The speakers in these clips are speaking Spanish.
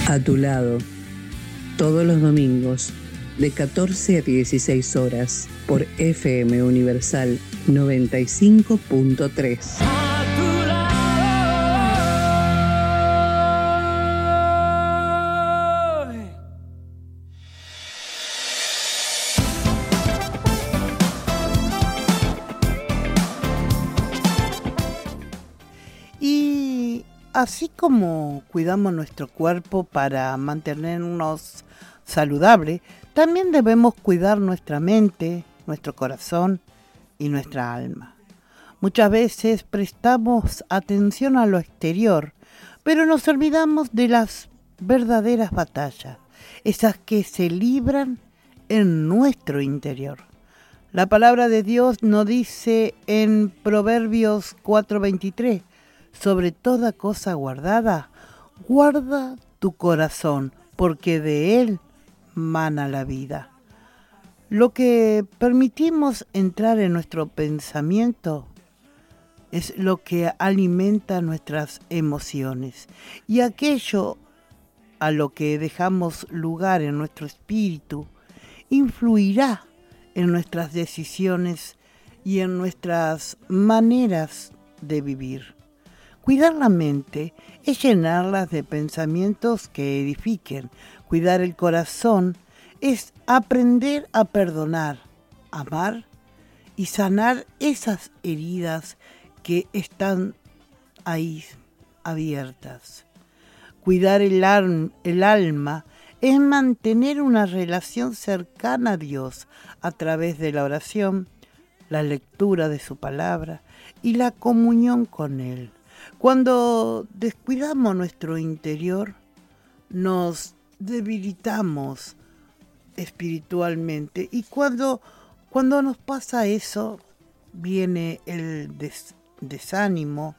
A tu lado, todos los domingos, de 14 a 16 horas, por FM Universal 95.3. Y así como cuidamos nuestro cuerpo para mantenernos saludables, también debemos cuidar nuestra mente, nuestro corazón y nuestra alma. Muchas veces prestamos atención a lo exterior, pero nos olvidamos de las verdaderas batallas, esas que se libran en nuestro interior. La palabra de Dios nos dice en Proverbios 4:23, sobre toda cosa guardada, guarda tu corazón, porque de él mana la vida. Lo que permitimos entrar en nuestro pensamiento es lo que alimenta nuestras emociones, y aquello a lo que dejamos lugar en nuestro espíritu influirá en nuestras decisiones y en nuestras maneras de vivir. Cuidar la mente es llenarla de pensamientos que edifiquen. Cuidar el corazón es aprender a perdonar, amar y sanar esas heridas que están ahí abiertas. Cuidar el alma es mantener una relación cercana a Dios a través de la oración, la lectura de su palabra y la comunión con Él. Cuando descuidamos nuestro interior, nos debilitamos espiritualmente, y cuando nos pasa eso, viene el desánimo,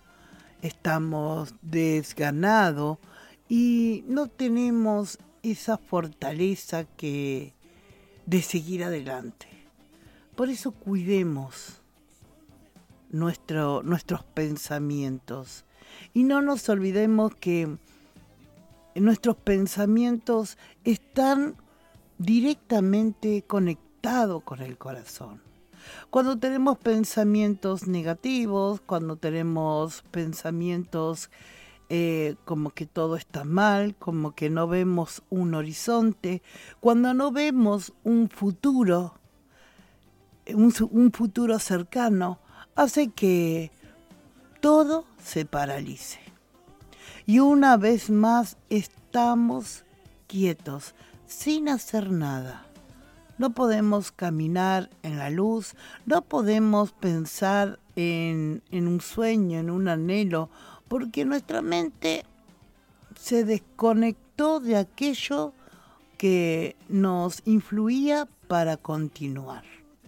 estamos desganados y no tenemos esa fortaleza de seguir adelante. Por eso cuidemos nuestros pensamientos y no nos olvidemos que nuestros pensamientos están directamente conectados con el corazón. Cuando tenemos pensamientos negativos, cuando tenemos pensamientos como que todo está mal, como que no vemos un horizonte, cuando no vemos un futuro cercano, hace que todo se paralice. Y una vez más estamos quietos, sin hacer nada. No podemos caminar en la luz, no podemos pensar en un sueño, en un anhelo, porque nuestra mente se desconectó de aquello que nos influía para continuar.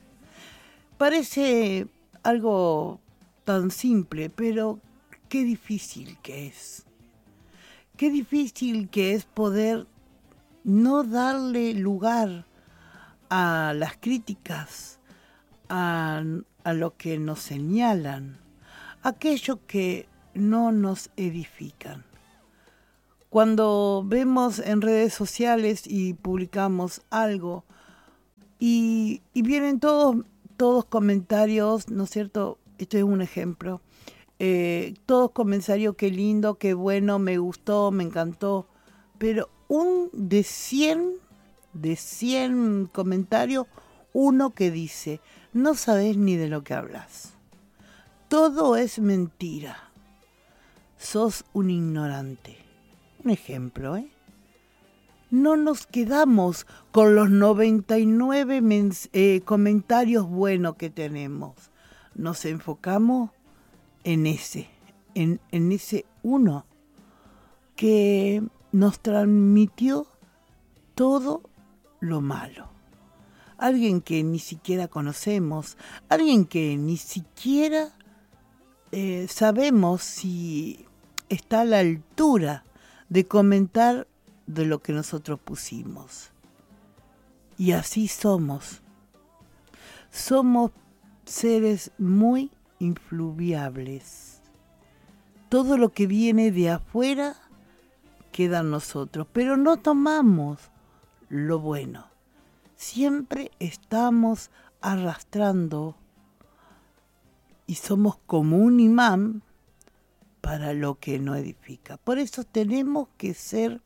Parece algo tan simple, pero qué difícil que es. Qué difícil que es poder no darle lugar a las críticas, a lo que nos señalan, aquello que no nos edifican. Cuando vemos en redes sociales y publicamos algo y vienen todos comentarios, ¿no es cierto? Esto es un ejemplo. Todos comentarios, qué lindo, qué bueno, me gustó, me encantó. Pero de 100 comentarios, uno que dice, no sabes ni de lo que hablas. Todo es mentira. Sos un ignorante. Un ejemplo, ¿eh? No nos quedamos con los 99 comentarios buenos que tenemos. Nos enfocamos en ese uno que nos transmitió todo lo malo. Alguien que ni siquiera conocemos, alguien que ni siquiera sabemos si está a la altura de comentar de lo que nosotros pusimos. Y así somos. Somos seres muy influenciables. Todo lo que viene de afuera queda en nosotros, pero no tomamos lo bueno. Siempre estamos arrastrando y somos como un imán para lo que no edifica. Por eso tenemos que ser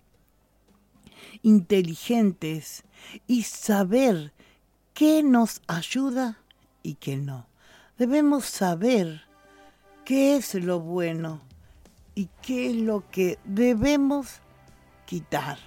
inteligentes y saber qué nos ayuda y qué no. Debemos saber qué es lo bueno y qué es lo que debemos quitar.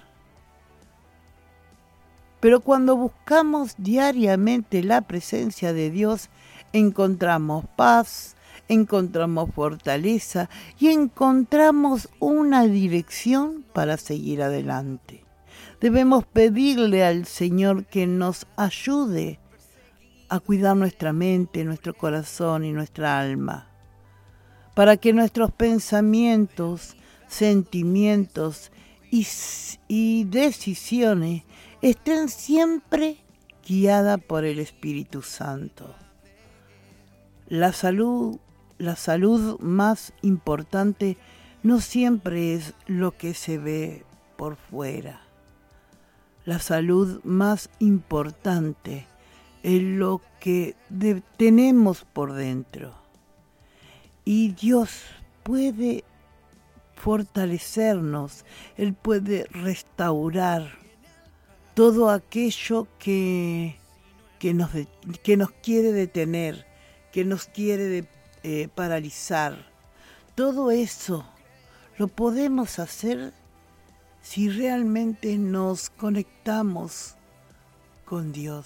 Pero cuando buscamos diariamente la presencia de Dios, encontramos paz, encontramos fortaleza y encontramos una dirección para seguir adelante. Debemos pedirle al Señor que nos ayude a cuidar nuestra mente, nuestro corazón y nuestra alma, para que nuestros pensamientos, sentimientos y decisiones estén siempre guiadas por el Espíritu Santo. La salud más importante no siempre es lo que se ve por fuera. La salud más importante es lo que tenemos por dentro. Y Dios puede fortalecernos, Él puede restaurar todo aquello que nos quiere detener, que nos quiere paralizar. Todo eso lo podemos hacer si realmente nos conectamos con Dios.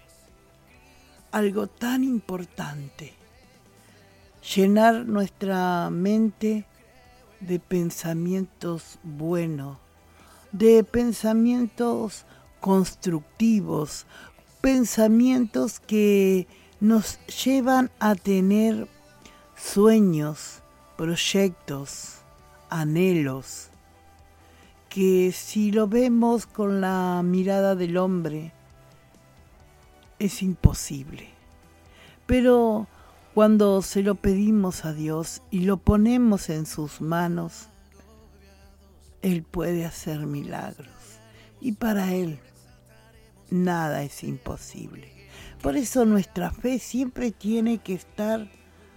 Algo tan importante, llenar nuestra mente de pensamientos buenos, de pensamientos constructivos, pensamientos que nos llevan a tener sueños, proyectos, anhelos, que si lo vemos con la mirada del hombre es imposible. Pero cuando se lo pedimos a Dios y lo ponemos en sus manos, Él puede hacer milagros. Y para Él nada es imposible. Por eso nuestra fe siempre tiene que estar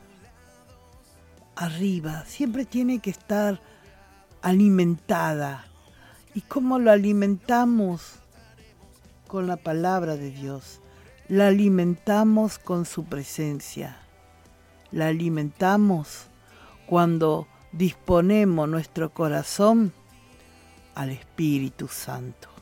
arriba, siempre tiene que estar alimentada. ¿Y cómo lo alimentamos? Con la palabra de Dios. La alimentamos con su presencia. La alimentamos cuando disponemos nuestro corazón al Espíritu Santo.